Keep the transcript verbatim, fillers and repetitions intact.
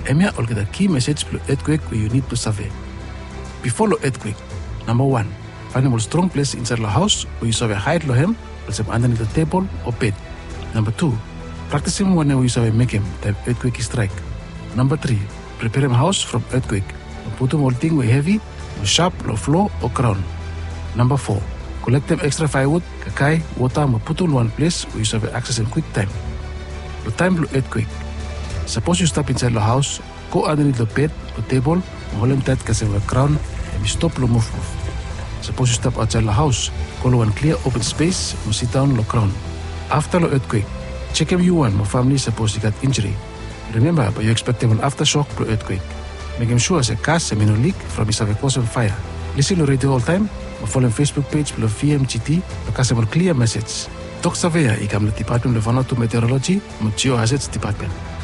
Emia will get a key message for earthquake where you need to survey. Before the earthquake, number one, find a more strong place inside the house where you survey hide lohem, or some underneath the table or bed. Number two, practice him whenever you survey make him type earthquake strike. Number three, prepare him house from earthquake. Put him all thing with heavy, with sharp, low floor or crown. Number four, collect them extra firewood, kakai, water, and put in one place where you survey access in quick time. The time for earthquake. Suppose you step inside the house, go underneath the bed or table, and hold him tight because of a crown, and you stop the move move. Suppose you step outside the house, go to one clear open space, and sit down the crown. After the earthquake, check if you want my family suppose you got injury. Remember, but you expect an aftershock for earthquake. Make him sure as a cast and no leak from his cause of fire. Listen to radio all time, or follow Facebook page below V M G T because of a clear message. Talk Savea, I come to the Department of Vanuatu Meteorology, and Geohazards Department.